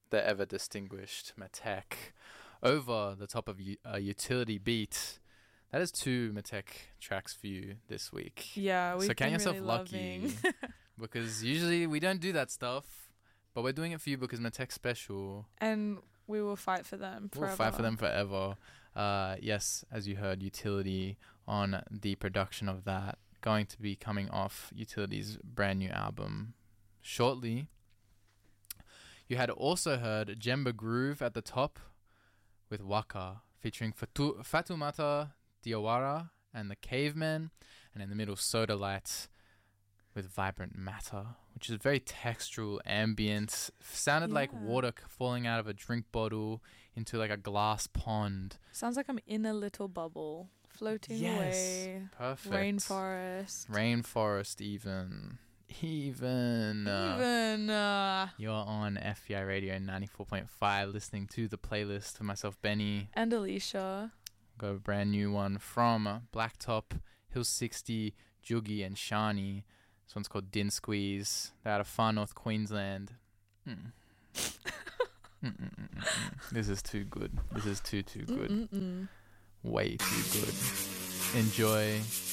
the ever distinguished Matek over the top of a utility beat. That is 2 Matek tracks for you this week. Yeah, we've so count been yourself really lucky because usually we don't do that stuff, but we're doing it for you because Matek's special. And we will fight for them forever. We'll fight for them forever. Yes, as you heard, Utility on the production of that, going to be coming off Utility's brand new album shortly. You had also heard Jemba Groove at the top with Waka featuring Fatumata Diawara and the Cavemen, and in the middle Soda Light with Vibrant Matter, which is very textural, ambient, sounded like water falling out of a drink bottle into like a glass pond. Sounds like I'm in a little bubble floating away. Perfect. Rainforest even. You're on FBI Radio 94.5 listening to the playlist for myself, Benny. And Alicia. Got a brand new one from Blacktop, Hill 60, Joogie and Shani. This one's called Din Squeeze. They're out of Far North Queensland. This is too good. This is too good. Way too good. Enjoy.